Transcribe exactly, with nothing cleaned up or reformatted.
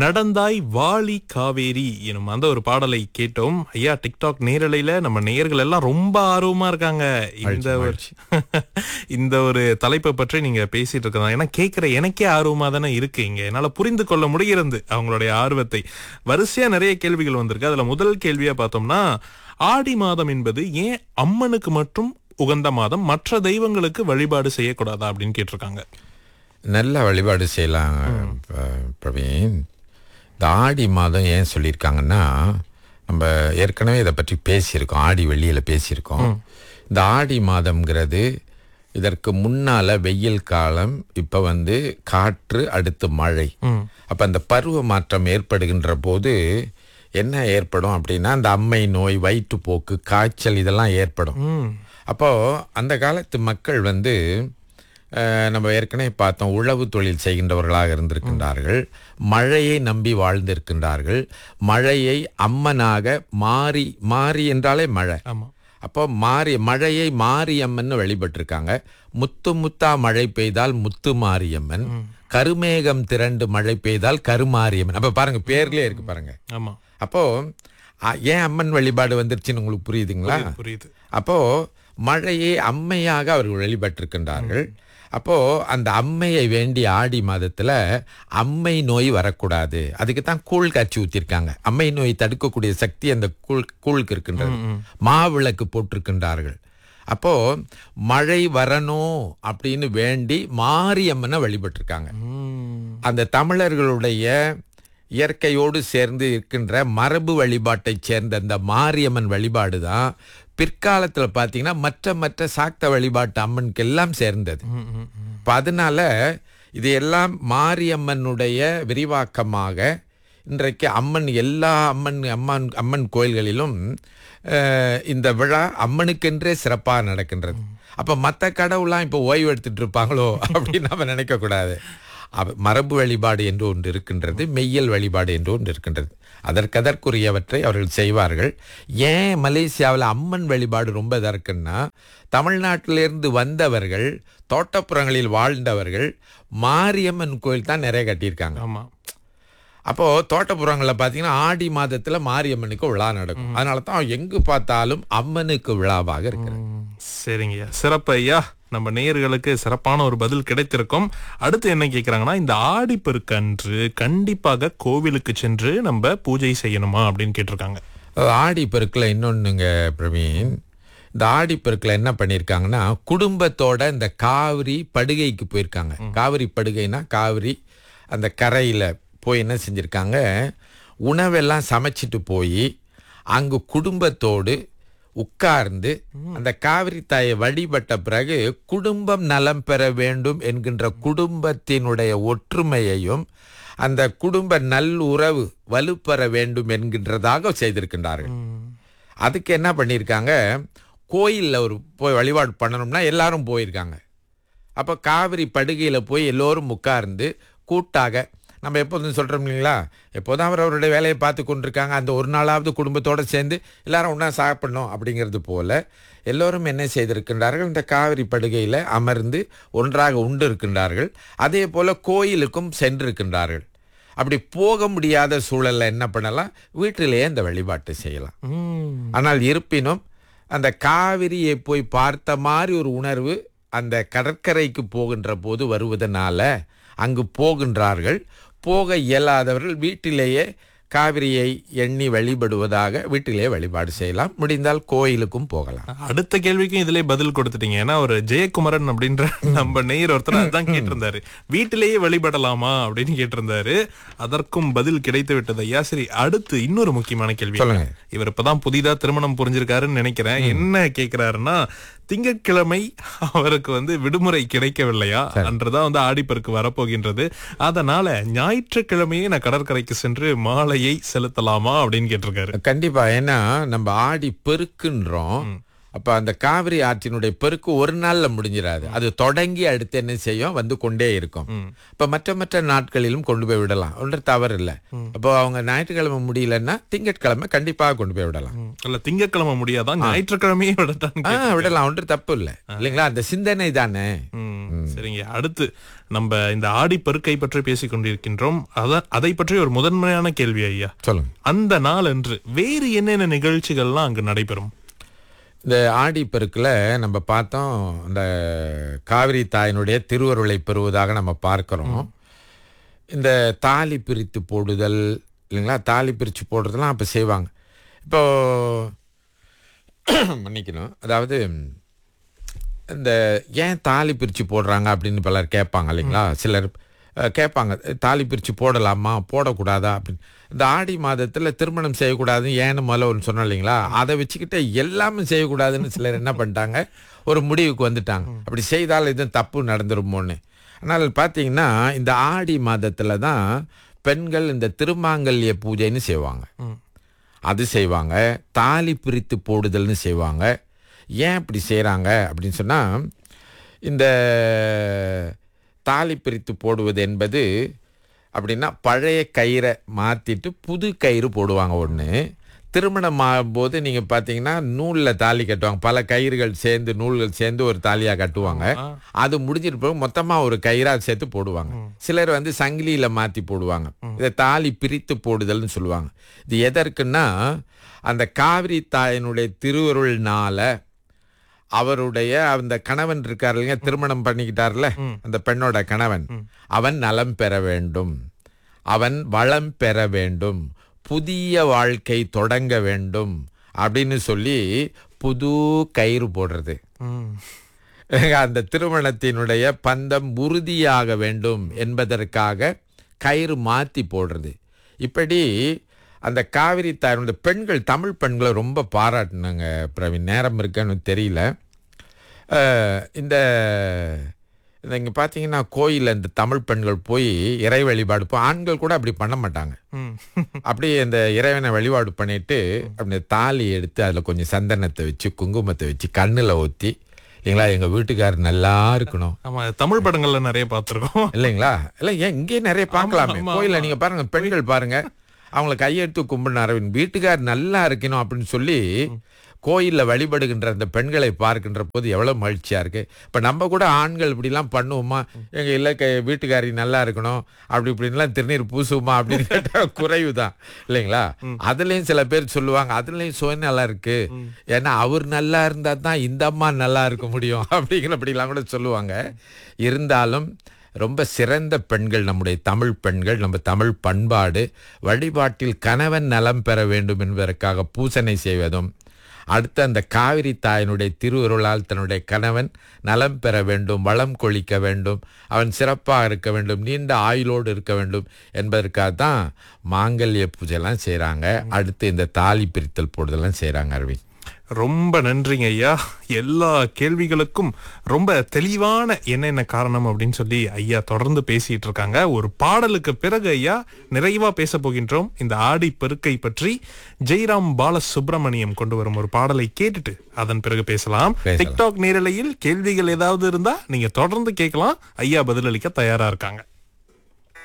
நடந்தாய் வாலி காவேரி எனும் அந்த ஒரு பாடலை கேட்டோம். ஐயா, டிக்டாக் நேரலையில நம்ம நேயர்கள் எல்லாம் ரொம்ப ஆர்வமா இருக்காங்க இந்த ஒரு இந்த ஒரு தலைப்பை பற்றி நீங்க பேசிட்டு இருக்கதா. ஏன்னா கேட்கிற எனக்கே ஆர்வமா தானே இருக்கு. இங்க என்னால புரிந்து கொள்ள முடிகிறது அவங்களுடைய ஆர்வத்தை. வரிசையா நிறைய கேள்விகள் வந்திருக்கு. அதுல முதல் கேள்வியா பார்த்தோம்னா, ஆடி மாதம் என்பது ஏன் அம்மனுக்கு மட்டும் உகந்த மாதம், மற்ற தெய்வங்களுக்கு வழிபாடு செய்யக்கூடாதா அப்படின்னு கேட்டிருக்காங்க. நல்ல வழிபாடு செய்யலாம் பிரவீன். இந்த ஆடி மாதம் ஏன் சொல்லியிருக்காங்கன்னா, நம்ம ஏற்கனவே இதை பற்றி பேசியிருக்கோம், ஆடி வெள்ளியில் பேசியிருக்கோம். இந்த ஆடி மாதம்ங்கிறது இதற்கு முன்னால் வெயில் காலம், இப்போ வந்து காற்று, அடுத்து மழை. அப்போ அந்த பருவ மாற்றம் ஏற்படுகின்ற போது என்ன ஏற்படும் அப்படின்னா, அந்த அம்மை நோய், வயிற்றுப்போக்கு, காய்ச்சல் இதெல்லாம் ஏற்படும். அப்போது அந்த காலத்து மக்கள் வந்து நம்ம ஏற்கனவே பார்த்தோம், உழவு தொழில் செய்கின்றவர்களாக இருந்திருக்கின்றார்கள், மழையை நம்பி வாழ்ந்திருக்கின்றார்கள். மழையை அம்மனாக மாறி, மாறி என்றாலே மழை. அப்போ மாறி மழையை மாரியம்மன் வழிபட்டிருக்காங்க. முத்து முத்தா மழை பெய்தால் முத்து மாரியம்மன், கருமேகம் திரண்டு மழை பெய்தால் கருமாரியம்மன். அப்போ பாருங்க, பேர்லயே இருக்கு பாருங்க. அப்போ ஏன் அம்மன் வழிபாடு வந்துருச்சுன்னு உங்களுக்கு புரியுதுங்களா? புரியுது. அப்போ மழையை அம்மையாக அவர்கள் வழிபட்டிருக்கின்றார்கள். அப்போ அந்த அம்மையை வேண்டி ஆடி மாதத்துல அம்மை நோய் வரக்கூடாது, அதுக்கு தான் கூழ் காய்ச்சி ஊத்திருக்காங்க. அம்மை நோய் தடுக்கக்கூடிய சக்தி அந்த கூழ் கூழுக்கு இருக்கின்றது. மாவிளக்கு போட்டிருக்கின்றார்கள். அப்போ மழை வரணும் அப்படின்னு வேண்டி மாரியம்மனை வழிபட்டிருக்காங்க. அந்த தமிழர்களுடைய இயற்கையோடு சேர்ந்து இருக்கின்ற மரபு வழிபாட்டை சேர்ந்த அந்த மாரியம்மன் வழிபாடு தான் பிற்காலத்தில் பார்த்தீங்கன்னா மற்ற மற்ற சாக்த வழிபாட்டு அம்மனுக்கு எல்லாம் சேர்ந்தது. இப்போ அதனால இது எல்லாம் மாரியம்மனுடைய விரிவாக்கமாக இன்றைக்கு அம்மன் எல்லா அம்மன் அம்மன் அம்மன் கோயில்களிலும் இந்த விழா அம்மனுக்கென்றே சிறப்பாக நடக்கின்றது. அப்போ மற்ற கடவுளாம் இப்போ ஓய்வு எடுத்துட்டு இருப்பாங்களோ அப்படின்னு நம்ம நினைக்கக்கூடாது. மரபு வழிபாடு என்று ஒன்று இருக்கின்றது, மெய்யல் வழிபாடு என்று ஒன்று இருக்கின்றது. அதற்கதற்குரியவற்றை அவர்கள் செய்வார்கள். ஏன் மலேசியாவில் அம்மன் வழிபாடு ரொம்ப இதாக இருக்குன்னா, தமிழ்நாட்டிலிருந்து வந்தவர்கள், தோட்டப்புறங்களில் வாழ்ந்தவர்கள் மாரியம்மன் கோயில் தான் நிறைய கட்டியிருக்காங்க. ஆமாம். அப்போது தோட்டப்புறங்களில் பார்த்தீங்கன்னா ஆடி மாதத்தில் மாரியம்மனுக்கு விழா நடக்கும். அதனால தான் எங்கு பார்த்தாலும் அம்மனுக்கு விழாவாக இருக்கிறது. சரிங்கய்யா, சிறப்பு ஐயா. நம்ம நேயர்களுக்கு சிறப்பான ஒரு பதில் கிடைத்திருக்கும். அடுத்து என்ன கேட்குறாங்கன்னா, இந்த ஆடிப்பெருக்கு அன்று கண்டிப்பாக கோவிலுக்கு சென்று நம்ம பூஜை செய்யணுமா அப்படின்னு கேட்டிருக்காங்க. ஆடிப்பெருக்கில் இன்னொன்றுங்க பிரவீன், இந்த ஆடிப்பெருக்கில் என்ன பண்ணியிருக்காங்கன்னா, குடும்பத்தோட இந்த காவிரி படுகைக்கு போயிருக்காங்க. காவிரி படுகைனா காவிரி அந்த கரையில் போய் என்ன செஞ்சுருக்காங்க, உணவெல்லாம் சமைச்சிட்டு போய் அங்கு குடும்பத்தோடு உட்கார்ந்து அந்த காவிரி தாயை வழிபட்ட பிறகு குடும்பம் நலம் பெற வேண்டும் என்கின்ற குடும்பத்தினுடைய ஒற்றுமையையும் அந்த குடும்ப நல்லுறவு வலுப்பெற வேண்டும் என்கின்றதாக செய்திருக்கின்றார்கள். அதுக்கு என்ன பண்ணியிருக்காங்க, கோயிலில் ஒரு போய் வழிபாடு பண்ணணும்னா எல்லாரும் போயிருக்காங்க. அப்போ காவிரி படுகையில் போய் எல்லோரும் உட்கார்ந்து கூட்டாக, நம்ம எப்போதும் சொல்கிறோம் இல்லைங்களா, எப்போதும் அவர் அவருடைய வேலையை பார்த்து கொண்டிருக்காங்க, அந்த ஒரு நாளாவது குடும்பத்தோடு சேர்ந்து எல்லாரும் ஒன்றா சாப்பிடணும் அப்படிங்கிறது போல் எல்லோரும் என்ன செய்திருக்கின்றார்கள், இந்த காவிரி படுகையில் அமர்ந்து ஒன்றாக உண்டு இருக்கின்றார்கள். அதே போல் கோயிலுக்கும் சென்றிருக்கின்றார்கள். அப்படி போக முடியாத சூழலில் என்ன பண்ணலாம், வீட்டிலேயே இந்த வழிபாட்டை செய்யலாம். ஆனால் இருப்பினும் அந்த காவிரியை போய் பார்த்த மாதிரி ஒரு உணர்வு அந்த கடற்கரைக்கு போகின்ற போது வருவதனால அங்கு போகின்றார்கள். போக இயலாதவர்கள் வீட்டிலேயே காவிரியை எண்ணி வழிபடுவதாக வீட்டிலேயே வழிபாடு செய்யலாம். முடிந்தால் கோயிலுக்கும் போகலாம். அடுத்த கேள்விக்கும் இதிலே பதில் கொடுத்துட்டீங்க. ஏன்னா ஒரு ஜெயக்குமரன் அப்படின்ற நம்ம நேயர் ஒருத்தர் அதான் கேட்டிருந்தாரு, வீட்டிலேயே வழிபடலாமா அப்படின்னு கேட்டிருந்தாரு. அதற்கும் பதில் கிடைத்து விட்டது ஐயா. சரி, அடுத்து இன்னொரு முக்கியமான கேள்வி. இவர் இப்பதான் புதிதா திருமணம் புரிஞ்சிருக்காருன்னு நினைக்கிறேன். என்ன கேட்கிறாருன்னா, திங்கட்கிழமை அவருக்கு வந்து விடுமுறை கிடைக்கவில்லையா அன்றுதான் வந்து ஆடிப்பெருக்கு வரப்போகின்றது. அதனால ஞாயிற்றுக்கிழமையே நான் கடற்கரைக்கு சென்று மாலையை செலுத்தலாமா அப்படின்னு கேட்டிருக்காரு. கண்டிப்பா. ஏன்னா நம்ம ஆடி பெருக்குன்றோம், அப்ப அந்த காவிரி ஆற்றினுடைய பெருக்கு ஒரு நாள்ல முடிஞ்சிடாது. அது தொடங்கி அடுத்து என்ன செய்யும், வந்து கொண்டே இருக்கும். இப்ப மற்ற மற்ற நாட்களிலும் கொண்டு போய் விடலாம், ஒன்று தவறு இல்லை. அப்போ அவங்க ஞாயிற்றுக்கிழமை முடியலன்னா திங்கட்கிழமை கண்டிப்பாக கொண்டு போய் விடலாம். இல்ல திங்கட்கிழமை முடியாதான், ஞாயிற்றுக்கிழமையே விடத்தான் விடலாம், ஒன்று தப்பு இல்லை இல்லைங்களா? அந்த சிந்தனை தானே. சரிங்க, அடுத்து நம்ம இந்த ஆடி பெருக்கை பற்றி பேசிக் கொண்டிருக்கின்றோம். அத அதை பற்றி ஒரு முதன்மையான கேள்வி ஐயா. சொல்லுங்க. அந்த நாள் அன்று வேறு என்னென்ன நிகழ்ச்சிகள்லாம் அங்கு நடைபெறும்? இந்த ஆடி பெருக்கில் நம்ம பார்த்தோம், இந்த காவிரி தாயினுடைய திருவருளை பெறுவதாக நம்ம பார்க்கிறோம். இந்த தாலி பிரித்து போடுதல் இல்லைங்களா, தாலி பிரித்து போடுறதுலாம் அப்போ செய்வாங்க. இப்போ மன்னிக்கணும், அதாவது இந்த ஏன் தாலி பிரித்து போடுறாங்க அப்படின்னு பலர் கேட்பாங்க இல்லைங்களா. சிலர் கேட்பாங்க, தாலி பிரித்து போடலாமா போடக்கூடாதா அப்படின்னு. இந்த ஆடி மாதத்தில் திருமணம் செய்யக்கூடாதுன்னு ஏன்னு முதல்ல ஒன்று சொன்னோம் இல்லைங்களா. அதை வச்சுக்கிட்டு எல்லாமே செய்யக்கூடாதுன்னு சிலர் என்ன பண்ணிட்டாங்க, ஒரு முடிவுக்கு வந்துட்டாங்க. அப்படி செய்தால் எதுவும் தப்பு நடந்துருமோன்னு. ஆனால் பார்த்தீங்கன்னா இந்த ஆடி மாதத்தில் தான் பெண்கள் இந்த திருமாங்கல்ய பூஜைன்னு செய்வாங்க, அது செய்வாங்க. தாலி பிரித்து போடுதல்னு செய்வாங்க. ஏன் இப்படி செய்கிறாங்க அப்படின்னு சொன்னால், இந்த தாலி பிரித்து போடுவது என்பது அப்படின்னா பழைய கயிறை மாற்றிட்டு புது கயிறு போடுவாங்க. ஒன்று திருமணம் ஆகும்போது நீங்கள் பார்த்தீங்கன்னா நூலில் தாலி கட்டுவாங்க, பல கயிறுகள் சேர்ந்து நூல்கள் சேர்ந்து ஒரு தாலியாக கட்டுவாங்க. அது முடிஞ்சிட்டு போய் மொத்தமாக ஒரு கயிறாக சேர்த்து போடுவாங்க. சிலர் வந்து சங்கிலியில் மாற்றி போடுவாங்க. இதை தாலி பிரித்து போடுதல்னு சொல்லுவாங்க. இது எதற்குன்னா, அந்த காவிரி தாயினுடைய திருவருள்னால அவருடைய அந்த கணவன் இருக்கார் இல்லைங்க, திருமணம் பண்ணிக்கிட்டார்ல அந்த பெண்ணோட கணவன், அவன் நலம் பெற வேண்டும், அவன் வளம் பெற வேண்டும், புதிய வாழ்க்கை தொடங்க வேண்டும் அப்படின்னு சொல்லி புது கயிறு போடுறது. அந்த திருமணத்தினுடைய பந்தம் உறுதியாக வேண்டும் என்பதற்காக கயிறு மாற்றி போடுறது. இப்படி அந்த காவிரி தாயினுடைய பெண்கள், தமிழ் பெண்களை ரொம்ப பாராட்டினாங்க பிரவீன். நேரம் இருக்குன்னு தெரியல. இந்த இங்கே பார்த்தீங்கன்னா கோயிலில் இந்த தமிழ் பெண்கள் போய் இறை வழிபாடு, இப்போ ஆண்கள் கூட அப்படி பண்ண மாட்டாங்க. அப்படி இந்த இறைவனை வழிபாடு பண்ணிட்டு அப்படி தாலி எடுத்து அதில் கொஞ்சம் சந்தனத்தை வச்சு குங்குமத்தை வச்சு கண்ணில் ஊற்றி, இல்லைங்களா, எங்கள் வீட்டுக்காரர் நல்லா இருக்கணும். ஆமாம், தமிழ் படங்கள்ல நிறைய பார்த்துருக்கோம் இல்லைங்களா. இல்லை ஏன் இங்கேயே நிறைய பார்க்கலாமே. கோயிலில் நீங்கள் பாருங்க, பெண்கள் பாருங்க, அவங்கள கையெடுத்து கும்பிடுன அரவிந்த் வீட்டுக்கார் நல்லா இருக்கணும் அப்படின்னு சொல்லி கோயிலில் வழிபடுகின்ற அந்த பெண்களை பார்க்கின்ற போது எவ்வளோ மகிழ்ச்சியாக இருக்குது. இப்போ நம்ம கூட ஆண்கள் இப்படிலாம் பண்ணுவோமா, எங்கள் இல்லை க வீட்டுக்காரி நல்லா இருக்கணும் அப்படி இப்படின்லாம் திருநீர் பூசுவோமா அப்படின்னு கேட்டால் குறைவு தான் இல்லைங்களா. அதுலேயும் சில பேர் சொல்லுவாங்க, அதுலேயும் சுயநலம் இருக்குது, ஏன்னா அவர் நல்லா இருந்தால் தான் இந்த அம்மா நல்லா இருக்க முடியும் அப்படிங்கிற அப்படிலாம் கூட சொல்லுவாங்க. இருந்தாலும் ரொம்ப சிறந்த பெண்கள் நம்முடைய தமிழ் பெண்கள். நம்ம தமிழ் பண்பாடு வழிபாட்டில் கணவன் நலம் பெற வேண்டும் என்பதற்காக பூசனை செய்வதும், அடுத்து அந்த காவிரி தாயினுடைய திருவருளால் தன்னுடைய கணவன் நலம் பெற வேண்டும், வளம் கொழிக்க வேண்டும், அவன் சிறப்பாக இருக்க வேண்டும், நீண்ட ஆயுளோடு இருக்க வேண்டும் என்பதற்காக தான் மாங்கல்ய பூஜைலாம் செய்கிறாங்க. அடுத்து இந்த தாலி பிரித்தல் போடுதெல்லாம் செய்கிறாங்க. அரவிந்த், ரொம்ப நன்றிங்க ஐயா. எல்லா கேள்விகளுக்கும் ரொம்ப தெளிவான என்னென்ன காரணம் அப்படின்னு சொல்லி ஐயா தொடர்ந்து பேசிட்டு இருக்காங்க. ஒரு பாடலுக்கு பிறகு ஐயா நிறைவா பேச போகின்றோம் இந்த ஆடி பெருக்கை பற்றி. ஜெய்ராம் பாலசுப்ரமணியம் கொண்டு வரும் ஒரு பாடலை கேட்டுட்டு அதன் பிறகு பேசலாம். டிக்டாக் நேரலையில் கேள்விகள் ஏதாவது இருந்தா நீங்க தொடர்ந்து கேட்கலாம், ஐயா பதிலளிக்க தயாரா இருக்காங்க.